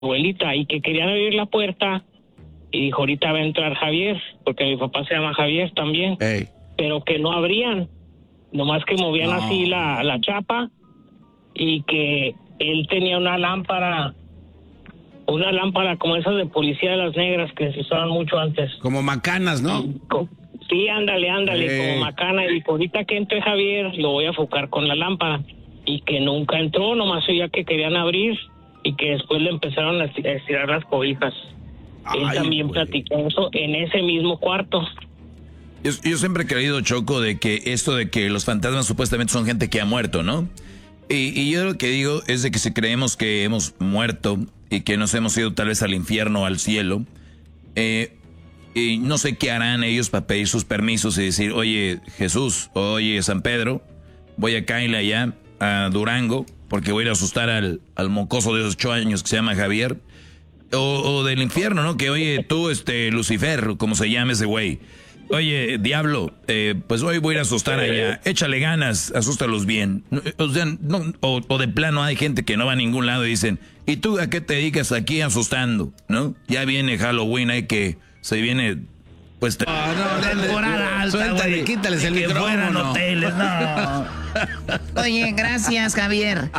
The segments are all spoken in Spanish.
abuelita y que querían abrir la puerta y dijo, ahorita va a entrar Javier, porque mi papá se llama Javier también, pero que no abrían, nomás que movían así la chapa y que él tenía una lámpara como esas de policía de las negras que se usaban mucho antes. Como macanas, ¿no? Sí, ándale, como macana, y ahorita que entre Javier lo voy a enfocar con la lámpara, y que nunca entró, nomás oía que querían abrir y que después le empezaron a estirar las cobijas. Él también platicó eso en ese mismo cuarto. Yo siempre he creído, Choco, de que esto de que los fantasmas supuestamente son gente que ha muerto, ¿no? Y yo lo que digo es de que si creemos que hemos muerto y que nos hemos ido tal vez al infierno o al cielo, y no sé qué harán ellos para pedir sus permisos y decir, oye Jesús, oye San Pedro, voy a caerle allá a Durango porque voy a ir a asustar al mocoso de 8 años que se llama Javier, o del infierno, ¿no? Que oye tú, Lucifer, como se llama ese güey, oye diablo, pues hoy voy a ir a asustar allá, échale ganas, asústalos bien. O sea, o de plano hay gente que no va a ningún lado y dicen, ¿y tú a qué te dedicas aquí asustando? ¿No? Ya viene Halloween, hay que se viene pues temporada alta, suéltale, quítales el micrófono. Que fueran hoteles, no. Oye, gracias, Javier.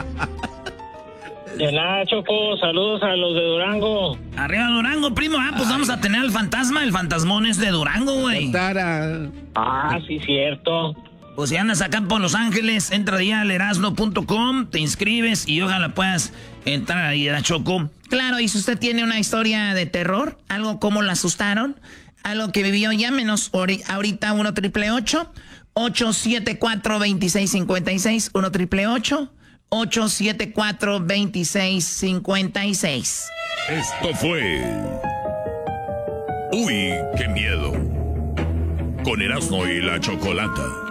De nada, Choco, saludos a los de Durango. Arriba Durango, primo. Pues vamos a tener al fantasma, el fantasmón es de Durango, güey. Sí, cierto. Pues si andas acá por Los Ángeles, entra ya al erasno.com, te inscribes y ojalá puedas entrar ahí a Choco. Claro, y si usted tiene una historia de terror, algo como la asustaron, algo que vivió, llámenos ahorita 1-888-874-2656, 1-888-874-2656. Esto fue Uy, qué miedo, con Erasmo y la Chocolata.